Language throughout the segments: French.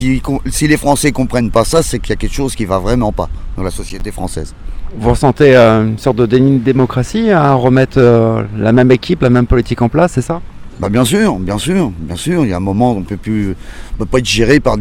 Si les Français comprennent pas ça, c'est qu'il y a quelque chose qui va vraiment pas dans la société française. Vous ressentez une sorte de déni de démocratie à remettre la même équipe, la même politique en place, c'est ça? Bah bien sûr. Il y a un moment où on peut pas être géré par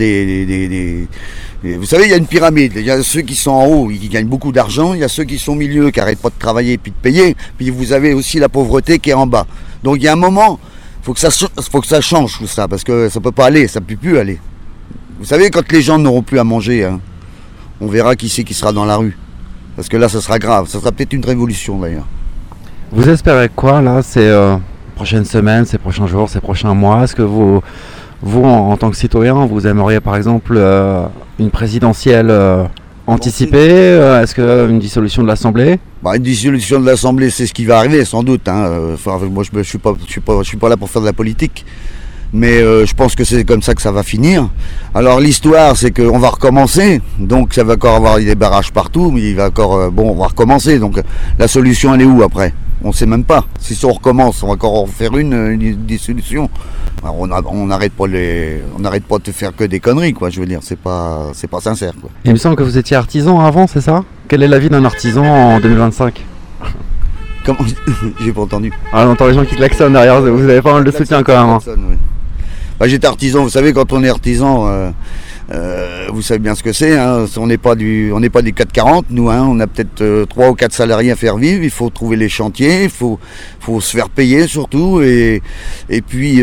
Vous savez, il y a une pyramide. Il y a ceux qui sont en haut, qui gagnent beaucoup d'argent. Il y a ceux qui sont au milieu, qui arrêtent pas de travailler et puis de payer. Puis vous avez aussi la pauvreté qui est en bas. Donc il y a un moment, faut que ça change tout ça, parce que ça peut pas aller, ça peut plus aller. Vous savez, quand les gens n'auront plus à manger, hein, on verra qui c'est qui sera dans la rue. Parce que là, ça sera grave. Ça sera peut-être une révolution d'ailleurs. Vous espérez quoi là, ces prochaines semaines, ces prochains jours, ces prochains mois? Est-ce que vous en tant que citoyen, vous aimeriez par exemple une présidentielle anticipée? Est-ce qu'une dissolution de l'Assemblée? Une dissolution de l'Assemblée, c'est ce qui va arriver sans doute. Hein. Moi, je suis pas là pour faire de la politique. Mais je pense que c'est comme ça que ça va finir. Alors l'histoire, c'est qu'on va recommencer, donc ça va encore avoir des barrages partout, mais il va encore, on va recommencer. Donc la solution, elle est où après? On sait même pas. Si on recommence, on va encore en faire une dissolution. Alors, on n'arrête pas de faire que des conneries, quoi. Je veux dire, c'est pas sincère, quoi. Il me semble que vous étiez artisan avant, c'est ça? Quelle est la vie d'un artisan en 2025? Comment? J'ai pas entendu. Ah, on entend les gens qui klaxonnent derrière, vous avez pas mal de soutien quand même. Oui. J'étais artisan, vous savez, quand on est artisan, vous savez bien ce que c'est, hein, on n'est pas du 440, nous, hein, on a peut-être 3 ou 4 salariés à faire vivre, il faut trouver les chantiers, il faut se faire payer surtout, et puis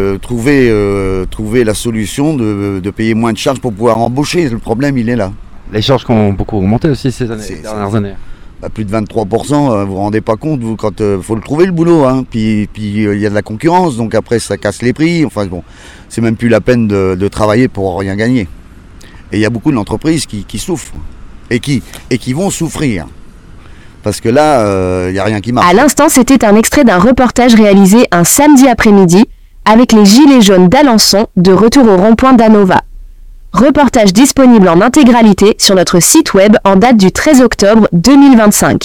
trouver la solution de payer moins de charges pour pouvoir embaucher. Le problème, il est là. Les charges qui ont beaucoup augmenté aussi ces dernières années. Plus de 23%, vous vous rendez pas compte, vous, quand faut le trouver le boulot, hein. Puis il y a de la concurrence, donc après ça casse les prix. Enfin bon, c'est même plus la peine de travailler pour rien gagner. Et il y a beaucoup d'entreprises qui souffrent et qui vont souffrir. Parce que là, il n'y a rien qui marche. À l'instant, c'était un extrait d'un reportage réalisé un samedi après-midi avec les Gilets jaunes d'Alençon de retour au rond-point d'Anova. Reportage disponible en intégralité sur notre site web en date du 13 octobre 2025.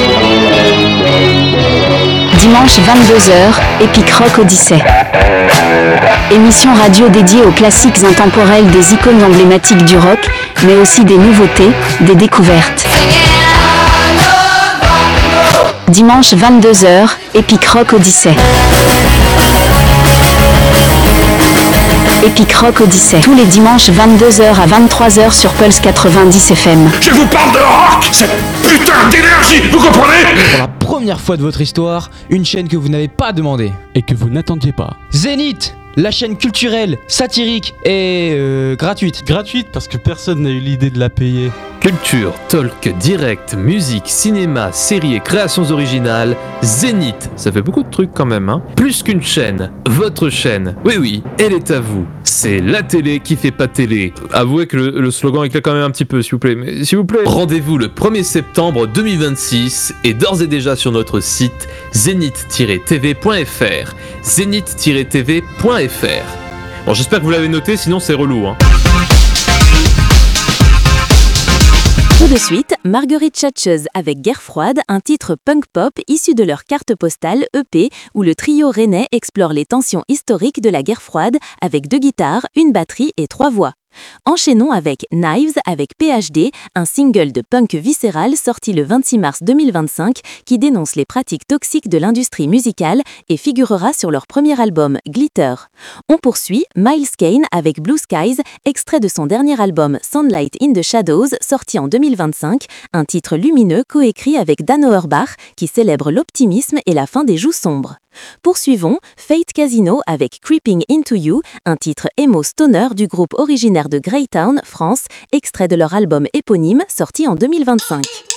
Dimanche 22h, Epic Rock Odyssey. Émission radio dédiée aux classiques intemporels des icônes emblématiques du rock, mais aussi des nouveautés, des découvertes. Dimanche 22h, Epic Rock Odyssey. Epic Rock Odyssey, tous les dimanches 22h à 23h sur Pulse 90 FM. Je vous parle de rock, cette putain d'énergie, vous comprenez? Pour la première fois de votre histoire, une chaîne que vous n'avez pas demandé. Et que vous n'attendiez pas. Zénith, la chaîne culturelle, satirique et gratuite. Gratuite parce que personne n'a eu l'idée de la payer. Culture, talk, direct, musique, cinéma, séries et créations originales, Zénith, ça fait beaucoup de trucs quand même, hein. Plus qu'une chaîne, votre chaîne, oui, elle est à vous. C'est la télé qui fait pas télé. Avouez que le slogan éclate quand même un petit peu, s'il vous plaît. Mais s'il vous plaît, rendez-vous le 1er septembre 2026 et d'ores et déjà sur notre site zénith-tv.fr. Zénith-tv.fr. Bon, j'espère que vous l'avez noté, sinon c'est relou, hein. Tout de suite, Marguerite Tchatcheuse avec Guerre froide, un titre punk-pop issu de leur carte postale EP où le trio rennais explore les tensions historiques de la guerre froide avec 2 guitares, une batterie et 3 voix. Enchaînons avec Knives avec PhD, un single de punk viscéral sorti le 26 mars 2025 qui dénonce les pratiques toxiques de l'industrie musicale et figurera sur leur premier album Glitter. On poursuit Miles Kane avec Blue Skies, extrait de son dernier album Sunlight in the Shadows sorti en 2025, un titre lumineux coécrit avec Dan Auerbach qui célèbre l'optimisme et la fin des jours sombres. Poursuivons Fate Casino avec Creeping Into You, un titre emo stoner du groupe originaire de Greytown, France, extrait de leur album éponyme sorti en 2025.